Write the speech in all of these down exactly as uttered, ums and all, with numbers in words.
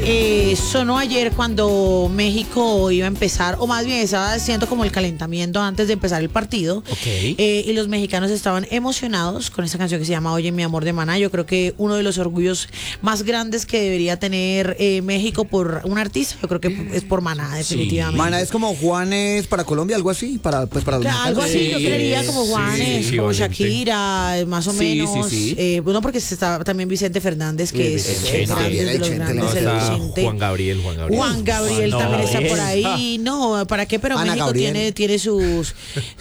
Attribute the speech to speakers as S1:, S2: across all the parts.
S1: eh, sonó ayer cuando México iba a empezar, o más bien estaba haciendo como el calentamiento antes de empezar el partido.
S2: Okay.
S1: Eh, y los mexicanos estaban emocionados con esta canción que se llama Oye mi amor de Maná. Yo creo que uno de los orgullos más grandes que debería tener eh, México por un artista, yo creo que es por Maná, definitivamente.
S3: Sí. Maná es como Juanes para Colombia, algo así, para pues para los
S1: Claro, algo así,
S2: Sí,
S1: yo creería como Juanes,
S2: sí,
S1: como
S2: obviamente.
S1: Shakira, más o
S2: Sí,
S1: menos.
S2: sí, sí.
S1: Eh, bueno, porque está también Vicente Fernández, que
S2: Sí,
S1: es
S2: Vicente.
S1: eh, grande,
S3: El
S1: de los
S3: Chente,
S1: grandes
S3: no,
S1: del
S2: está
S1: Vicente.
S4: Juan Gabriel, Juan Gabriel.
S1: Juan Gabriel
S2: Juan
S1: también está
S2: Gabriel.
S1: por ahí. No, ¿para qué? Pero
S3: Ana
S1: México
S3: Gabriel.
S1: tiene, tiene sus,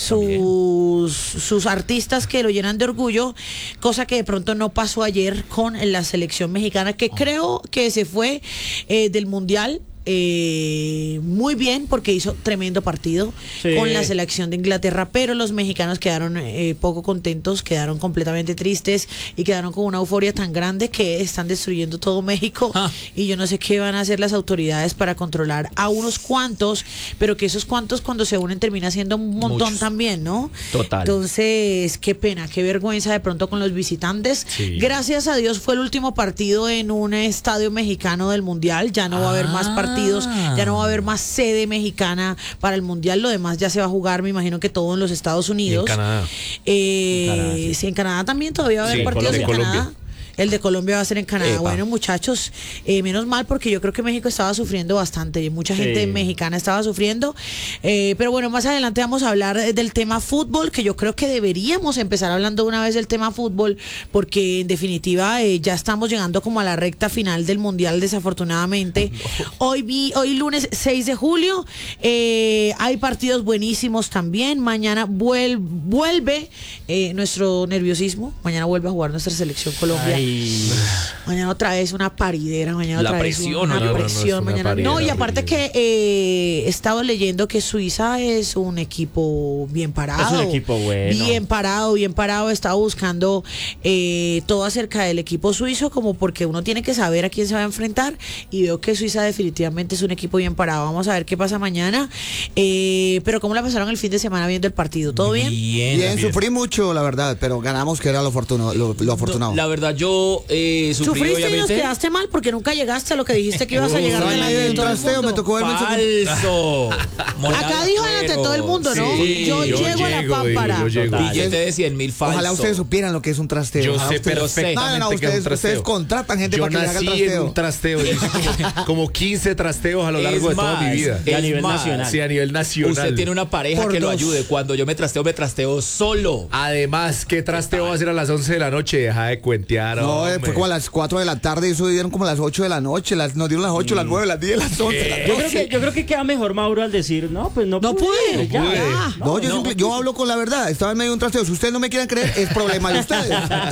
S1: sus, sus artistas que lo llenan de orgullo, cosa que de pronto no pasó ayer con la selección mexicana, que creo que se fue eh, del Mundial. Eh, muy bien porque hizo tremendo partido
S5: Sí.
S1: con la selección de Inglaterra, pero los mexicanos quedaron eh, poco contentos, quedaron completamente tristes y quedaron con una euforia tan grande que están destruyendo todo México.
S2: Ah.
S1: Y yo no sé qué van a hacer las autoridades para controlar a unos cuantos, pero que esos cuantos cuando se unen termina siendo un montón
S2: Muchos.
S1: también, ¿no?
S2: Total.
S1: Entonces, qué pena, qué vergüenza de pronto con los visitantes.
S4: Sí.
S1: Gracias a Dios fue el último partido en un estadio mexicano del Mundial, ya no va a haber más
S2: Ah.
S1: partidos, ya no va a haber más sede mexicana para el Mundial, lo demás ya se va a jugar, me imagino que todo en los Estados Unidos.
S4: Y en Canadá.
S1: Eh,
S5: En Canadá, sí.
S1: sí, en Canadá también todavía va a haber
S4: Sí,
S1: partidos en
S4: Colombia.
S1: Canadá. El de Colombia va a ser en Canadá.
S2: Epa.
S1: Bueno, muchachos, eh, menos mal porque yo creo que México estaba sufriendo bastante. Mucha
S5: Sí.
S1: gente mexicana estaba sufriendo. Eh, pero bueno, más adelante vamos a hablar eh, del tema fútbol, que yo creo que deberíamos empezar hablando una vez del tema fútbol, porque en definitiva eh, ya estamos llegando como a la recta final del Mundial, desafortunadamente. Hoy, vi, hoy lunes seis de julio, eh, hay partidos buenísimos también. Mañana vuel- vuelve eh, nuestro nerviosismo. Mañana vuelve a jugar nuestra selección Colombia.
S5: Ay,
S1: Mañana otra vez una paridera, mañana
S2: La
S1: otra
S2: presión,
S1: vez una
S2: ¿no?
S4: No, no, no,
S1: presión,
S4: es una
S1: mañana.
S4: paridera
S1: No, y aparte
S4: horrible.
S1: que eh, he estado leyendo que Suiza es un equipo bien parado.
S5: Es un equipo bueno.
S1: Bien parado, bien parado. He estado buscando eh, todo acerca del equipo suizo, como porque uno tiene que saber a quién se va a enfrentar, y veo que Suiza definitivamente es un equipo bien parado. Vamos a ver qué pasa mañana. Eh, pero ¿cómo la pasaron el fin de semana viendo el partido? ¿Todo bien?
S2: Bien.
S3: Bien, sufrí mucho, la verdad, pero ganamos, que era lo afortunado. Lo, lo afortunado.
S2: La verdad, yo eh, sufrí,
S1: Sufriste y nos
S2: obviamente.
S1: quedaste mal porque nunca llegaste a lo que dijiste que ibas a llegar
S3: Estaba en
S1: delante
S3: medio
S1: de
S3: de un
S1: todo el
S3: trasteo, me
S1: mundo.
S3: tocó verme en segundo.
S2: Falso.
S1: Acá dijo delante de todo el mundo, ¿no?
S2: Sí,
S1: yo,
S4: yo
S1: llego a la
S4: llego,
S1: pámpara.
S4: digo, yo llego.
S5: Total.
S2: Billete de cien mil falso.
S3: Ojalá ustedes supieran lo que es un trasteo.
S4: Yo
S3: Ojalá
S4: sé
S3: ustedes-
S4: perfectamente
S3: No, no, no,
S4: que es un
S3: ustedes,
S4: trasteo.
S3: ustedes contratan gente
S4: Yo
S3: para que le haga el
S4: nací en
S3: trasteo.
S4: un trasteo. Yo hice como, como quince trasteos a lo largo
S2: Es
S4: de toda
S2: más,
S4: mi vida.
S5: Y a
S2: es
S5: nivel
S2: más,
S5: nacional.
S4: Sí, a nivel nacional.
S2: Usted tiene una pareja
S1: Por
S2: que lo
S1: dos.
S2: ayude. Cuando yo me trasteo, me trasteo solo.
S4: Además, ¿qué trasteo va a ser a las once de la noche? Deja de cuentear.
S3: No, eh,
S4: hombre.
S3: fue como a las cuatro de la tarde y eso dieron como a las ocho de la noche. Las, nos dieron las ocho, las nueve, las diez, las once. las
S5: yo,
S3: doce.
S5: creo que, yo creo que queda mejor Mauro al decir, no, pues no,
S1: No pude,
S5: ya,
S4: no pude.
S5: ya.
S3: No, yo, simple- yo hablo con la verdad. Estaba en medio de un trasteo. Si ustedes no me quieren creer, es problema de ustedes.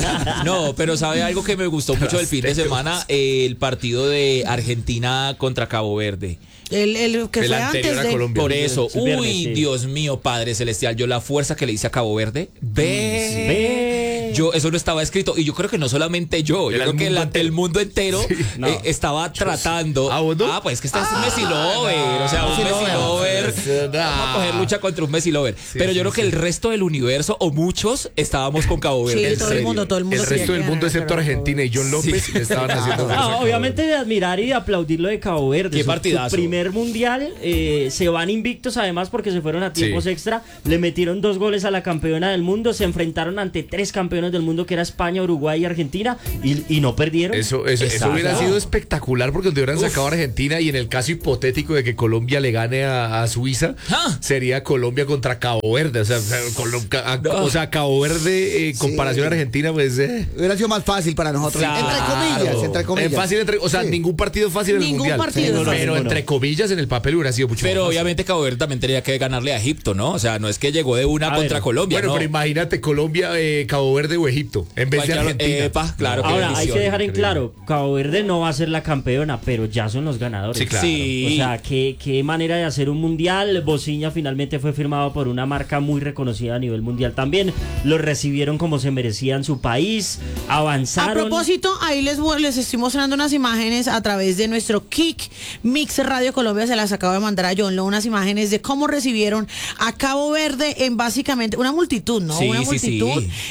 S2: No, pero ¿sabe algo que me gustó mucho del fin de semana? El partido de Argentina contra Cabo Verde.
S1: El, el que
S4: El
S1: fue
S4: anterior
S1: antes
S4: a
S1: de...
S4: Colombia.
S2: Por eso,
S5: el viernes,
S2: uy,
S5: sí.
S2: Dios mío, Padre Celestial, yo la fuerza que le hice a Cabo Verde, ve,
S5: Ve.
S2: yo eso no estaba escrito, y yo creo que no solamente yo, yo
S4: Era
S2: creo
S4: el
S2: que
S4: mundo
S2: la-
S4: entero.
S2: el mundo entero
S4: Sí.
S2: eh,
S5: No.
S2: estaba tratando.
S4: ¿Ah, vos no?
S2: Ah, pues es que este es un Messi Lover, o sea, un
S3: Messi
S2: Messi
S3: Lover.
S2: Lover. Vamos a coger lucha contra un Messi Lover. Pero yo creo que el resto del universo, o muchos, estábamos con Cabo Verde.
S1: Sí,
S2: en
S1: todo el
S2: serio.
S1: mundo, todo el mundo.
S4: El resto del
S1: quería
S4: mundo,
S1: ganar,
S4: excepto
S1: pero-
S4: Argentina y John López,
S2: Sí.
S4: estaban haciendo fuerza a
S5: Ah,
S4: Cabo
S5: obviamente
S4: Verde.
S5: de admirar y de aplaudir lo de Cabo Verde.
S2: Qué
S5: Su-
S2: partidazo.
S5: Su primer mundial, eh, se van invictos además porque se fueron a tiempos
S4: Sí.
S5: extra, le metieron dos goles a la campeona del mundo, se enfrentaron ante tres campeones del mundo que era España, Uruguay y Argentina y, y no perdieron.
S4: Eso, eso, eso
S2: Exacto.
S4: hubiera sido espectacular porque te hubieran sacado a Argentina, y en el caso hipotético de que Colombia le gane a, a Suiza,
S2: Ah.
S4: sería Colombia contra Cabo Verde. O sea, o sea, Colo- ca- a- o sea, Cabo Verde en comparación a Argentina, pues... Eh,
S3: Hubiera sido más fácil para nosotros.
S2: Claro.
S3: Entre comillas, entre comillas.
S4: es fácil entre- o sea,
S3: Sí.
S4: ningún partido es fácil en el
S1: Ningún
S4: Mundial.
S1: partido
S5: es
S4: pero
S5: fácil.
S4: entre
S5: Ninguno.
S4: comillas, en el papel hubiera sido mucho
S2: Pero
S4: más fácil.
S2: obviamente Cabo Verde también tenía que ganarle a Egipto, ¿no? O sea, no es que llegó de una
S5: A
S2: contra
S5: ver,
S2: Colombia,
S4: Bueno,
S2: ¿no?
S4: pero imagínate Colombia, eh, Cabo Verde o Egipto, en vez de
S2: Cualquier-
S4: Argentina.
S2: Epa, claro, qué
S5: Ahora, hay
S2: bendición.
S5: que dejar en claro, Cabo Verde no va a ser la campeona, pero ya son los ganadores.
S4: Sí, claro.
S2: Sí.
S5: O sea, qué, qué manera de hacer un mundial. Bociña finalmente fue firmado por una marca muy reconocida a nivel mundial también. Lo recibieron como se merecía en su país,
S1: A
S5: avanzaron.
S1: propósito, ahí les, voy- les estoy mostrando unas imágenes a través de nuestro Kick Mix Radio Colombia. Se las acabo de mandar a John Lo, unas imágenes de cómo recibieron a Cabo Verde en básicamente una multitud, ¿no?
S2: Sí,
S1: una
S2: sí,
S1: multitud
S2: sí.
S1: eh,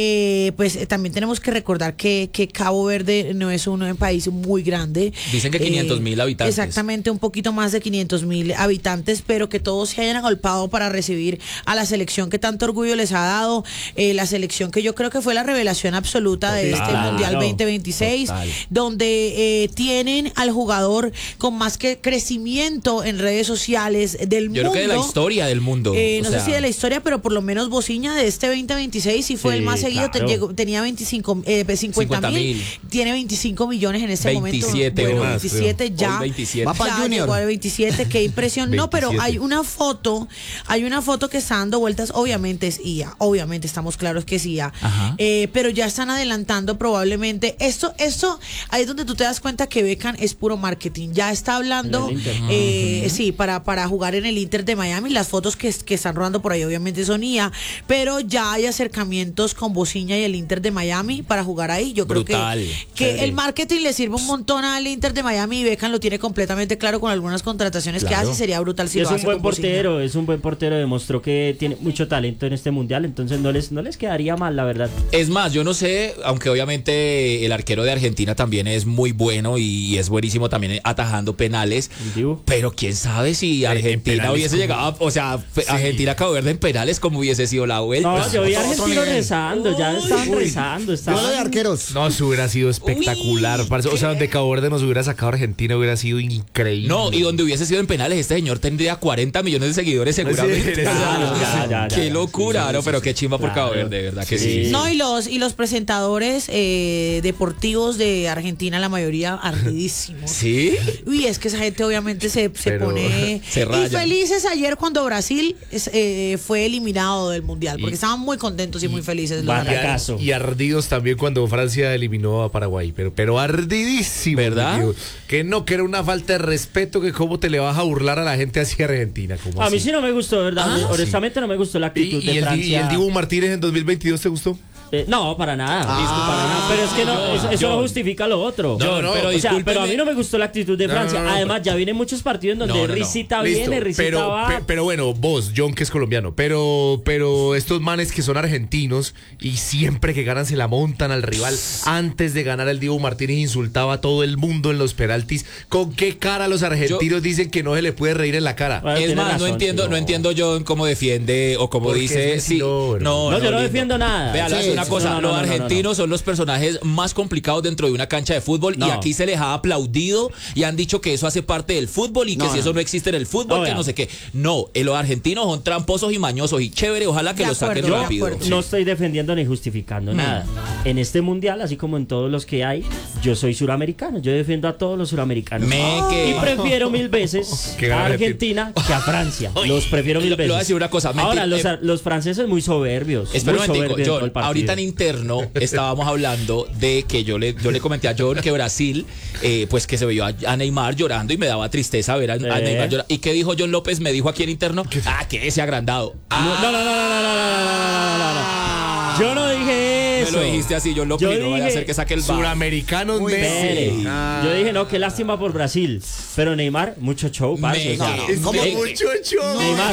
S1: eh, pues eh, también tenemos que recordar que, que Cabo Verde no es un, un país muy grande.
S2: Dicen que quinientos mil habitantes.
S1: Exactamente, un poquito más de quinientos mil habitantes, pero que todos se hayan agolpado para recibir a la selección que tanto orgullo les ha dado, eh, la selección que yo creo que fue la revelación absoluta de este
S5: Total,
S1: Mundial
S5: claro.
S1: veinte veintiséis,
S2: Total.
S1: donde eh, tienen al jugador con más que crecimiento en redes sociales del
S2: Yo
S1: mundo.
S2: creo que de la historia del mundo.
S1: Eh,
S2: o
S1: no
S2: sea,
S1: sé si de la historia, pero por lo menos Bociña de este veinte veintiséis sí fue
S5: Sí,
S1: el más seguido. te-
S5: claro.
S1: llegó- tenía veinticinco, eh, cincuenta mil. Tiene veinticinco millones en este
S2: veintisiete,
S1: momento. Bueno,
S2: más,
S1: veintisiete
S2: creo.
S1: ya.
S2: Hoy veintisiete.
S3: Va para
S1: Ya
S3: Junior.
S1: llegó al veintisiete, qué impresión. No, pero
S4: veintisiete.
S1: hay una foto, hay una foto que está dando vueltas, obviamente es I A, obviamente estamos claros que es I A,
S2: Ajá.
S1: eh, pero ya están adelantando probablemente, esto, esto, ahí es donde tú te das cuenta que Beckham es puro marketing, ya está hablando,
S5: En el Inter.
S1: eh, sí, para, para jugar en el Inter de Miami, las fotos que, que están rodando por ahí obviamente son I A, pero ya hay acercamientos con Bociña y el Inter de Miami para jugar ahí, yo creo
S2: Brutal.
S1: que, que el marketing le sirve un montón al Inter de Miami y Beckham lo tiene completamente claro con algunas contrataciones que
S5: Claro.
S1: hace, sería brutal si
S5: Y
S1: lo
S5: es un
S1: hace
S5: buen
S1: con Bociña.
S5: portero, es un buen portero, demostró que tiene mucho talento en este mundial, entonces no les, no les quedaría mal, la verdad.
S2: Es más, yo no sé, aunque obviamente el arquero de Argentina también es muy bueno y es buenísimo también atajando penales,
S5: El Dibu.
S2: pero quién sabe si
S4: en
S2: Argentina
S4: penales,
S2: hubiese
S4: ¿cómo?
S2: llegado, a- o sea, fe- Argentina Cabo Verde en penales como hubiese sido la vuelta.
S5: No, yo vi a
S3: otro
S5: argentinos
S3: nivel.
S5: rezando, ya estaban rezando,
S3: Yo lo de
S5: estaban...
S3: arqueros.
S4: No, eso hubiera sido espectacular.
S2: Uy,
S4: parce. O sea,
S2: ¿qué?
S4: donde Cabo Verde nos hubiera sacado a Argentina hubiera sido increíble.
S2: No, y donde hubiese sido en penales, este señor tendría cuarenta millones de seguidores seguramente.
S4: Sí,
S2: O sea,
S5: claro, ya, ya, ya,
S2: qué
S5: ya.
S2: locura,
S5: Sí, sí,
S2: no,
S5: sí,
S2: pero
S5: sí.
S2: qué chimba por Cabo
S5: Claro.
S2: Verde, de verdad que
S5: Sí.
S2: sí.
S1: No, y los, y los presentadores eh, deportivos de Argentina, la mayoría ardidísimos.
S2: ¿Sí?
S1: Uy, es que esa gente obviamente se, se
S4: Pero
S1: pone...
S2: se
S1: y
S2: rayan.
S1: felices ayer cuando Brasil es, eh, fue eliminado del Mundial, porque estaban muy contentos y muy felices. los
S5: Bata-
S4: Y,
S1: argentinos.
S4: ar- y ardidos también cuando Francia eliminó a Paraguay, pero, pero ardidísimo.
S2: ¿Verdad?
S4: digo. Que no, que era una falta de respeto, que cómo te le vas a burlar a la gente hacia Argentina. ¿Cómo
S5: A mí
S4: así?
S5: sí no me gustó, ¿verdad?
S2: Ah,
S5: Honestamente no me gustó la
S4: ¿Y,
S5: actitud
S4: y
S5: de
S4: el, Di-
S5: Francia.
S4: y el Dibu Martínez en dos mil veintidós te gustó?
S5: Eh, no, para nada.
S2: Ah,
S5: disculpa, para nada. Pero es que no, eso, eso no
S2: John.
S5: justifica lo otro.
S2: John,
S4: no,
S2: pero
S5: o sea,
S2: discúlpeme.
S5: pero a mí no me gustó la actitud de
S4: No,
S5: Francia.
S4: no, no, no,
S5: Además, ya vienen muchos partidos en donde
S2: No, no, no.
S5: risita
S4: Listo,
S5: viene, risita
S4: pero,
S5: va.
S4: pe- pero bueno, vos, John, que es colombiano, pero, pero estos manes que son argentinos y siempre que ganan se la montan al rival. Antes de ganar el Dibu Martínez insultaba a todo el mundo en los penaltis. ¿Con qué cara los argentinos dicen que no se le puede reír en la cara?
S5: Bueno,
S2: Es
S5: tiene
S2: más, no
S5: razón,
S2: entiendo,
S5: sí,
S2: no entiendo John cómo defiende o cómo
S4: Porque
S2: dice.
S4: es
S2: Sí,
S4: vecino, ¿verdad?
S2: no,
S5: No, yo no
S2: lindo.
S5: defiendo nada.
S2: Vea, le voy a
S3: Sí,
S2: decir una
S3: sí,
S2: cosa,
S5: no, no,
S2: los
S5: no, no, no,
S2: argentinos son los personajes más complicados dentro de una cancha de fútbol y
S5: No.
S2: aquí se les ha aplaudido y han dicho que eso hace parte del fútbol y que
S3: No,
S2: si
S3: no.
S2: eso no existe en el fútbol,
S5: No,
S2: que
S5: vea.
S2: no sé qué. No, eh, los argentinos son tramposos y mañosos y chévere, ojalá que
S1: De
S2: lo saquen
S1: acuerdo, de
S2: rápido.
S1: acuerdo.
S5: No estoy defendiendo ni justificando nada. En este mundial, así como en todos los que hay, yo soy suramericano. Yo defiendo a todos los suramericanos.
S2: Me que-
S5: Y prefiero mil veces
S4: Que gane
S5: a Argentina que a Francia. Los prefiero mil
S2: Le- le
S5: veces.
S2: voy a decir una cosa,
S5: Ahora,
S2: menti-
S5: los,
S2: eh,
S5: los franceses muy soberbios.
S2: Espera un
S5: muy
S2: momentico,
S5: soberbios en todo
S2: John,
S5: el partido.
S2: ahorita en interno estábamos hablando de que yo le, yo le comenté a John que Brasil, eh, pues que se veía a, a Neymar llorando y me daba tristeza ver a, a
S5: Eh.
S2: Neymar llorar. ¿Y qué dijo John López? Me dijo aquí en interno, ah, que ese agrandado. Ah,
S5: No, no, no, no, no, no, no, no, no, no, no, no. Yo no dije
S2: me
S5: eso.
S2: lo dijiste así, John López,
S5: Yo
S2: y no vaya a
S5: dije
S2: hacer que saque el bar.
S4: Suramericanos,
S3: Muy
S4: Messi.
S5: Pere.
S4: Ah.
S5: Yo dije, no, qué lástima por Brasil. Pero Neymar, mucho show, parce,
S2: Me-
S5: o sea,
S2: no,
S4: Es
S3: ¿Cómo?
S4: que muchacho.
S5: Neymar.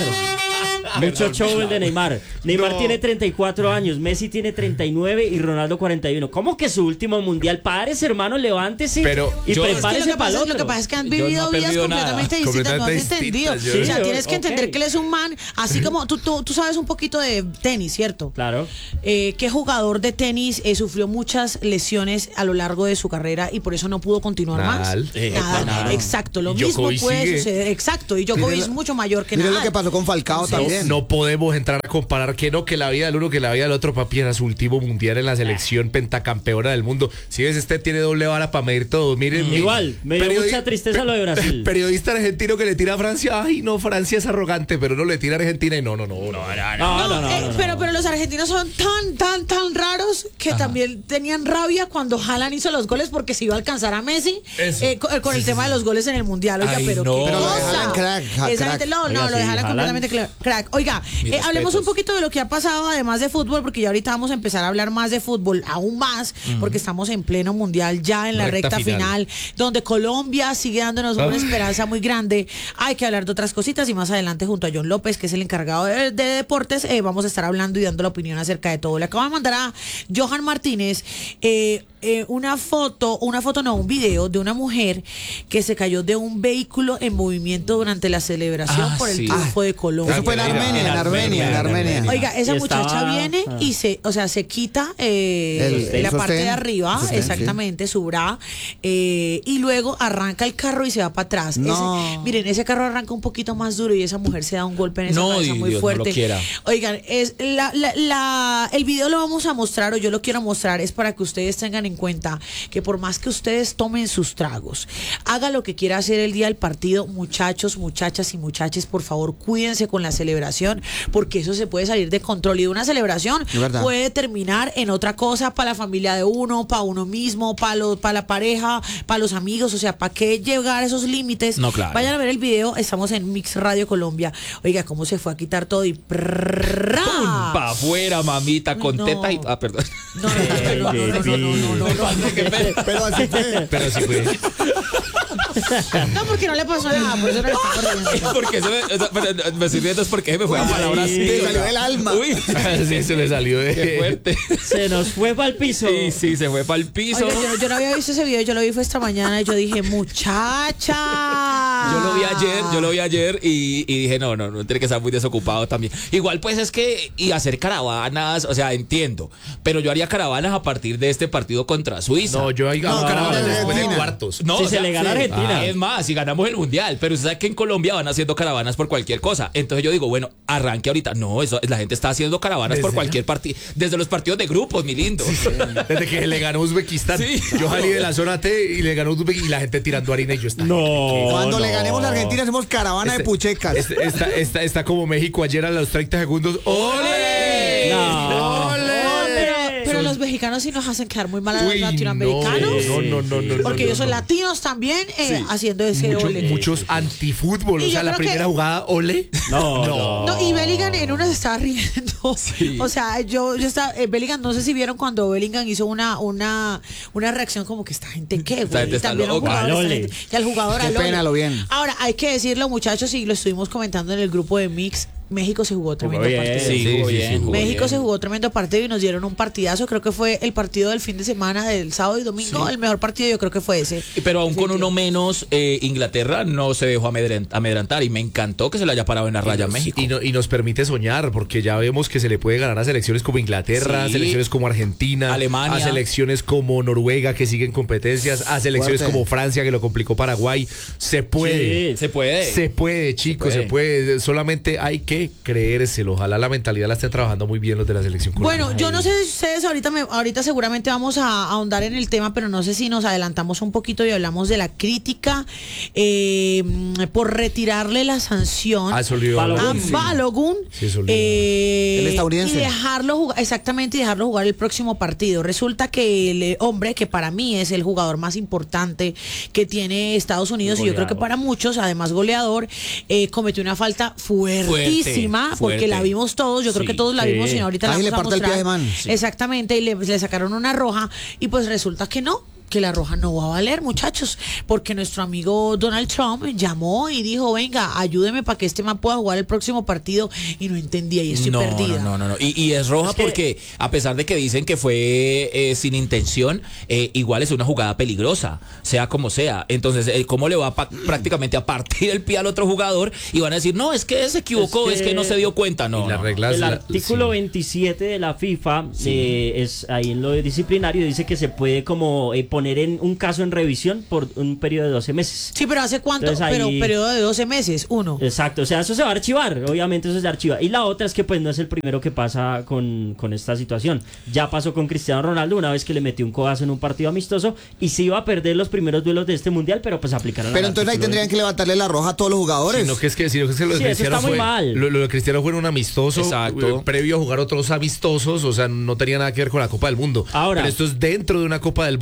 S5: Mucho show el de Neymar. Neymar
S4: No.
S5: tiene treinta y cuatro años, Messi tiene treinta y nueve y Ronaldo cuarenta y uno. ¿Cómo que su último mundial? Párese, hermano, levántese
S4: Pero
S5: y
S2: yo-
S1: Es que
S5: prepárese
S1: lo, que
S5: para
S1: pasa,
S5: el
S1: es- lo
S5: otro.
S1: que pasa es que han
S2: Yo no he
S1: vivido vidas
S2: perdido nada.
S1: completamente distintas, no has
S4: Completamente
S1: entendido.
S4: distintas, yo-
S1: O sea,
S5: Sí,
S1: tienes que
S5: ok.
S1: entender que él es un man, así como tú, tú, tú sabes un poquito de tenis, ¿cierto?
S5: Claro.
S1: Eh, ¿Qué jugador de tenis eh, sufrió muchas lesiones a lo largo de su carrera y por eso no pudo continuar
S4: Nadal.
S1: más?
S2: Eh,
S1: Nadal.
S2: claro.
S1: Exacto, lo
S4: Y
S1: mismo
S4: Djokovic
S1: puede
S4: sigue.
S1: suceder. Exacto, y Djokovic
S3: Mire
S1: es
S3: lo-
S1: mucho mayor que
S3: Mire
S1: Nadal.
S3: lo que pasó con Falcao
S4: No,
S3: también.
S4: no podemos entrar a comparar que no, que la vida del uno, que la vida del otro, papi, era su último mundial en la selección pentacampeona del mundo. Si ves, este tiene doble vara para medir todo. Miren, mi-
S5: Igual, me dio
S4: periodi-
S5: mucha tristeza lo de Brasil.
S4: Periodista argentino que le tira a Francia, ay no, Francia es arrogante, pero no le tira a Argentina y no, no, no, no.
S5: No, no,
S1: No,
S5: no, no,
S1: eh,
S5: no, no.
S1: pero, pero los argentinos son tan, tan, tan raros que también tenían rabia cuando Haaland hizo los goles porque se iba a alcanzar a Messi
S4: Eso.
S1: eh, con, con el tema de los goles en el Mundial. Oiga,
S2: Ay,
S1: pero
S2: no.
S1: qué
S2: Pero
S3: lo de
S1: cosa.
S3: Haaland, crack, ja,
S1: Esa
S3: crack.
S1: gente- no,
S5: Oiga,
S1: no, lo
S5: sí,
S1: de Haaland
S5: Haaland.
S1: completamente cla- crack. Oiga,
S2: Mis
S1: eh, hablemos
S2: respetos.
S1: un poquito de lo que ha pasado además de fútbol, porque ya ahorita vamos a empezar a hablar más de fútbol, aún más, porque estamos en pleno mundial, ya en la recta,
S4: Recta
S1: final.
S4: final.
S1: donde Colombia sigue dándonos una
S4: Ah.
S1: esperanza muy grande. Hay que hablar de otras cositas y más adelante junto a John López, que es el encargado de, de deportes, eh, vamos a estar hablando y dando la opinión acerca de todo. Le acabo de mandar a Johan Martínez eh, eh, una foto, una foto no, un video de una mujer que se cayó de un vehículo en movimiento durante la celebración
S2: Ah,
S1: por el
S2: sí.
S1: triunfo de Colombia.
S3: Eso fue en
S2: En
S3: Armenia, en Armenia, en Armenia.
S1: Oiga, esa
S5: Y
S1: muchacha
S5: estaba-
S1: viene
S5: ah.
S1: y se, o sea, se quita eh,
S3: El-
S1: la
S3: el
S1: parte de
S3: sostén,
S1: arriba,
S3: sostén,
S1: exactamente, su bra, eh, y luego arranca el carro y se va para atrás.
S3: No.
S1: Ese- miren, ese carro arranca un poquito más duro y esa mujer se da un golpe en esa
S2: No,
S1: cabeza
S2: y
S1: muy
S2: Dios no lo
S1: fuerte.
S2: quiera.
S1: Oigan, es la, la, la- el video lo vamos a mostrar, o yo lo quiero mostrar, es para que ustedes tengan en cuenta que por más que ustedes tomen sus tragos, haga lo que quiera hacer el día del partido, muchachos, muchachas y muchaches, por favor, cuídense con la celebración, porque eso se puede salir de control y de una celebración
S3: Es verdad.
S1: puede terminar en otra cosa para la familia de uno, para uno mismo, para para la pareja, para los amigos, o sea, ¿para qué llegar a esos límites?
S2: No, claro.
S1: Vayan a ver el video, estamos en Mix Radio Colombia. Oiga, cómo se fue a quitar todo y prrrra.
S2: Pa' afuera, mamita, con
S1: No.
S2: teta y... Ah, perdón.
S1: No, no, no, no, no, no, no, no, no, no.
S3: Pero así fue.
S4: Pero sí fue.
S1: No, porque no le pasó nada, por eso no le está corriendo.
S2: Porque eso me, eso- pero, me estoy riendo es porque me fue a palabras así.
S3: Le salió del alma.
S2: Uy,
S4: Sí, se le salió de.
S2: qué fuerte.
S5: Se nos fue para el piso.
S2: Sí, sí, se fue para el piso.
S1: Oiga, yo, yo no había visto ese video, yo lo vi fue esta mañana y yo dije, muchacha.
S2: Yo lo vi ayer, yo lo vi ayer y, y dije, no, no, no, tiene que estar muy desocupado también. Igual pues es que, y hacer caravanas, o sea, entiendo, pero yo haría caravanas a partir de este partido contra Suiza.
S4: No, yo ahí hago
S3: No,
S4: caravanas
S3: no,
S4: después de
S3: Argentina.
S4: cuartos.
S2: No,
S5: Si
S2: o
S5: se
S2: sea,
S5: le gana a
S2: sí.
S5: Argentina.
S2: Ah, es más, si ganamos el mundial, pero usted sabe que en Colombia van haciendo caravanas por cualquier cosa. Entonces yo digo, bueno, arranque ahorita. No, eso la gente está haciendo caravanas por
S4: ¿Desde
S2: cualquier partido, desde los partidos de grupos, mi lindo.
S4: Desde que le ganó Uzbekistán.
S2: Sí.
S4: Yo salí de la zona T y le ganó Uzbekistán y la gente tirando harina y yo estaba.
S5: No.
S3: Cuando le
S5: no.
S3: ganemos a Argentina hacemos caravana de
S4: Este-
S3: puchecas.
S4: este- Está, está, está como México ayer a los treinta segundos. ¡Ole!
S5: No.
S4: ¡Ole!
S1: Pero, pero los mexicanos sí nos hacen quedar muy mal a los
S4: Uy,
S1: latinoamericanos.
S4: No, no, no, no, no.
S1: Porque
S4: no,
S1: ellos son
S4: no.
S1: latinos también eh,
S2: Sí.
S1: haciendo ese
S4: Muchos,
S1: ole.
S4: muchos antifútbol.
S1: Y
S4: O
S1: yo
S4: sea, la
S1: creo que-
S4: primera jugada, ole.
S5: No, no.
S1: No, y Bellingham en una se estaba riendo. O sea, yo, yo estaba, eh, Bellingham, no sé si vieron cuando Bellingham hizo una, una, una reacción como que esta gente qué,
S2: Esta
S1: güey.
S2: gente
S1: Y
S2: está
S1: también a un
S2: loca.
S1: jugador, esta
S5: Al ole.
S1: gente- y al jugador
S3: Qué
S1: al ole.
S3: pena, lo bien.
S1: Ahora, hay que decirlo, muchachos, y lo estuvimos comentando en el grupo de Mix. México se jugó tremendo
S5: bien.
S1: partido.
S2: Sí,
S4: Sí,
S2: jugó
S4: sí,
S2: bien,
S4: sí.
S2: jugó
S1: México
S2: bien.
S1: se jugó tremendo partido y nos dieron un partidazo. Creo que fue el partido del fin de semana del sábado y domingo. El mejor partido yo creo que fue ese.
S2: Pero aún con
S1: Definitivo.
S2: uno menos, eh, Inglaterra no se dejó amedrent- amedrentar y me encantó que se le haya parado en la raya a México.
S4: Y, no- y nos permite soñar, porque ya vemos que se le puede ganar a selecciones como Inglaterra,
S2: Sí.
S4: a selecciones como Argentina,
S2: Alemania.
S4: a selecciones como Noruega que siguen competencias, a selecciones
S3: Fuerte.
S4: como Francia que lo complicó Paraguay. Se puede.
S5: Sí.
S2: Se puede.
S4: Se puede, chicos, se
S2: puede.
S4: puede. Solamente hay que creérselo. Ojalá la mentalidad la estén trabajando muy bien los de la selección colombiana.
S1: Bueno, yo no sé si ustedes ahorita, me, ahorita seguramente vamos a ahondar en el tema, pero no sé si nos adelantamos un poquito y hablamos de la crítica eh, por retirarle la sanción
S4: Ah, se olvidó.
S5: Balogun.
S1: a
S5: Balogun, sí.
S1: Balogun
S4: Sí, se olvidó.
S1: eh,
S3: El estadounidense.
S1: y dejarlo jugar, exactamente, y dejarlo jugar el próximo partido. Resulta que el eh, hombre, que para mí es el jugador más importante que tiene Estados Unidos, y yo creo que
S5: Goleador.
S1: para muchos, además goleador, eh, cometió una falta fuertísima,
S2: Fuerte,
S1: porque
S2: fuerte.
S1: la vimos todos, yo creo
S2: Sí.
S1: que todos la
S5: Sí.
S1: vimos y ahorita la
S3: Ahí le
S1: vamos a
S3: parte el pie
S1: mostrar.
S3: de man. Sí.
S1: Exactamente, y le, le sacaron una roja y pues resulta que no, que la roja no va a valer, muchachos, porque nuestro amigo Donald Trump llamó y dijo, venga, ayúdeme para que este man pueda jugar el próximo partido, y no entendía y estoy
S2: no,
S1: perdida.
S2: No, no, no, no. Y, y es roja
S5: Es que-
S2: porque a pesar de que dicen que fue eh, sin intención, eh, igual es una jugada peligrosa, sea como sea. Entonces, eh, ¿cómo le va pa- prácticamente a partir el pie al otro jugador? Y van a decir, no, es que se equivocó, es
S5: Es
S2: que,
S5: que-
S2: no se dio cuenta. No,
S4: Y las
S2: no, no.
S4: reglas.
S5: El
S4: la-
S5: artículo
S4: sí.
S5: veintisiete de la FIFA eh, es ahí en lo de disciplinario, dice que se puede como eh, poner en un caso en revisión por un periodo de doce meses.
S1: Sí, pero ¿hace cuánto?
S5: Entonces ahí-
S1: Pero periodo de doce meses, uno.
S5: Exacto, o sea, eso se va a archivar, obviamente eso se archiva. Y la otra es que pues no es el primero que pasa con, con esta situación. Ya pasó con Cristiano Ronaldo una vez que le metió un codazo en un partido amistoso y se iba a perder los primeros duelos de este mundial, pero pues aplicaron
S3: Pero
S5: el
S3: entonces ahí
S5: artículo
S3: tendrían que levantarle la roja a todos los jugadores.
S4: Sino que es que, sino que, es que lo de
S5: Sí, eso
S4: Cristiano
S5: está muy
S4: fue,
S5: mal.
S4: Lo, lo de Cristiano fue en un amistoso,
S2: Exacto.
S4: eh, previo a jugar otros amistosos, o sea, no tenía nada que ver con la Copa del Mundo.
S5: Ahora-
S4: Pero esto es dentro de una Copa del Mundo
S2: No.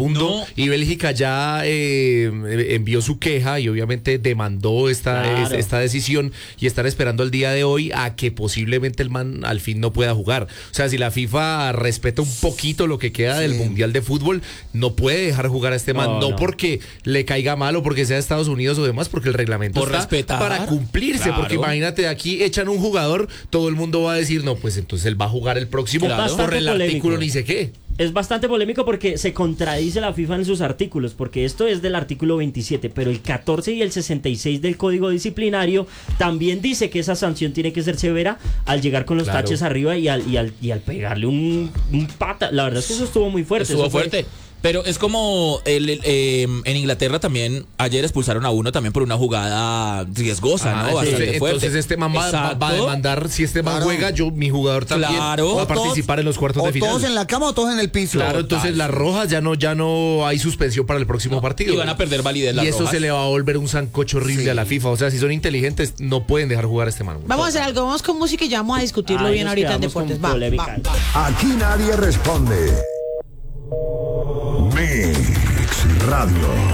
S2: como-
S4: y Bélgica ya eh, envió su queja y obviamente demandó esta,
S5: Claro.
S4: es- esta decisión y están esperando el día de hoy a que posiblemente el man al fin no pueda jugar. O sea, si la FIFA respeta un poquito lo que queda del Mundial de Fútbol, no puede dejar jugar a este man,
S5: No,
S4: no,
S5: no.
S4: porque le caiga mal o porque sea de Estados Unidos o demás, porque el reglamento
S2: Por
S4: está
S2: respetar.
S4: para cumplirse,
S2: Claro.
S4: porque imagínate, aquí echan un jugador, todo el mundo va a decir, no, pues entonces él va a jugar el próximo
S2: Claro.
S4: por
S5: Bastante
S4: el artículo
S5: polémico.
S4: ni sé qué.
S5: Es bastante polémico porque se contradice la FIFA en sus artículos, porque esto es del artículo veintisiete, pero el catorce y el sesenta y seis del Código Disciplinario también dice que esa sanción tiene que ser severa al llegar con los
S4: Claro.
S5: taches arriba y al, y al, y al pegarle un, un pata. La verdad es que eso estuvo muy fuerte.
S2: Estuvo
S5: eso fue-
S2: fuerte. Pero es como el, el, eh, en Inglaterra también ayer expulsaron a uno también por una jugada riesgosa,
S4: Ah,
S2: ¿no?
S4: sí.
S2: Bastante fuerte.
S4: Entonces este man va, va- va a
S2: Exacto.
S4: demandar, si este man
S3: Claro.
S4: juega, yo mi jugador también
S2: Claro.
S4: va a
S3: O todos-
S4: participar en los cuartos
S3: O
S4: de final.
S3: todos en la cama o todos en el piso.
S4: Claro,
S2: Total.
S4: entonces las rojas ya no ya no hay suspensión para el próximo partido.
S2: y van a perder validez las
S4: Y eso
S2: rojas.
S4: se le va a volver un sancocho horrible
S3: Sí.
S4: a la FIFA. O sea, si son inteligentes, no pueden dejar jugar a este man.
S1: Vamos a hacer algo, vamos con música y ya vamos a discutirlo
S5: Ahí
S1: bien
S5: nos
S1: ahorita en
S5: quedamos con
S1: deportes. Va,
S5: polémica.
S1: va.
S6: Aquí nadie responde. Mix Radio.